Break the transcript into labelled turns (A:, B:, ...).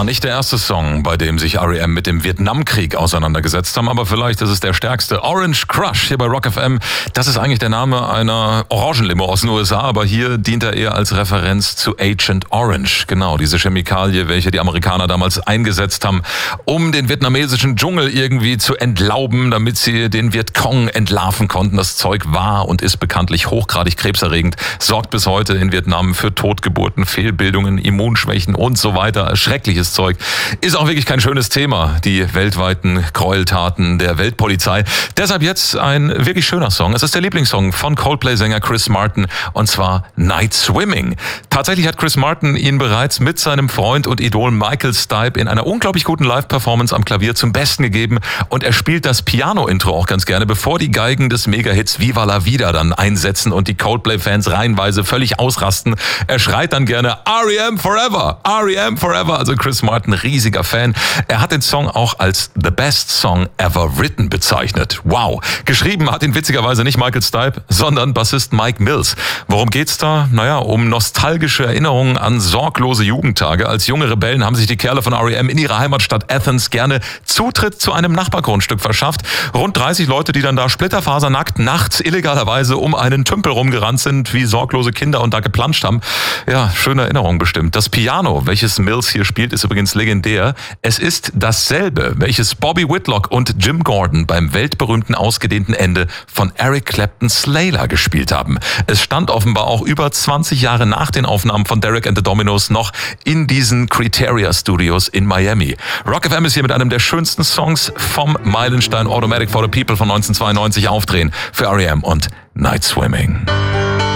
A: War nicht der erste Song, bei dem sich R.E.M. mit dem Vietnamkrieg auseinandergesetzt haben, aber vielleicht ist es der stärkste. Orange Crush hier bei Rock FM. Das ist eigentlich der Name einer Orangenlimo aus den USA, aber hier dient er eher als Referenz zu Agent Orange. Genau, diese Chemikalie, welche die Amerikaner damals eingesetzt haben, um den vietnamesischen Dschungel irgendwie zu entlauben, damit sie den Vietcong entlarven konnten. Das Zeug war und ist bekanntlich hochgradig krebserregend, sorgt bis heute in Vietnam für Totgeburten, Fehlbildungen, Immunschwächen und so weiter. Schreckliches Zeug. Ist auch wirklich kein schönes Thema, die weltweiten Gräueltaten der Weltpolizei. Deshalb jetzt ein wirklich schöner Song. Es ist der Lieblingssong von Coldplay-Sänger Chris Martin und zwar Night Swimming. Tatsächlich hat Chris Martin ihn bereits mit seinem Freund und Idol Michael Stipe in einer unglaublich guten Live-Performance am Klavier zum Besten gegeben und er spielt das Piano-Intro auch ganz gerne, bevor die Geigen des Mega-Hits Viva la Vida dann einsetzen und die Coldplay-Fans reihenweise völlig ausrasten. Er schreit dann gerne R.E.M. Forever! R.E.M. Forever! Also Chris Martin, riesiger Fan. Er hat den Song auch als The Best Song Ever Written bezeichnet. Wow! Geschrieben hat ihn witzigerweise nicht Michael Stipe, sondern Bassist Mike Mills. Worum geht's da? Naja, um nostalgische Erinnerungen an sorglose Jugendtage. Als junge Rebellen haben sich die Kerle von R.E.M. in ihrer Heimatstadt Athens gerne Zutritt zu einem Nachbargrundstück verschafft. Rund 30 Leute, die dann da splitterfasernackt nachts illegalerweise um einen Tümpel rumgerannt sind, wie sorglose Kinder und da geplanscht haben. Ja, schöne Erinnerung bestimmt. Das Piano, welches Mills hier spielt, ist übrigens legendär. Es ist dasselbe, welches Bobby Whitlock und Jim Gordon beim weltberühmten ausgedehnten Ende von Eric Claptons Layla gespielt haben. Es stand offenbar auch über 20 Jahre nach den Aufnahmen von Derek and the Dominos noch in diesen Criteria Studios in Miami. Rock FM ist hier mit einem der schönsten Songs vom Meilenstein Automatic for the People von 1992 aufdrehen für R.E.M. und Night Swimming.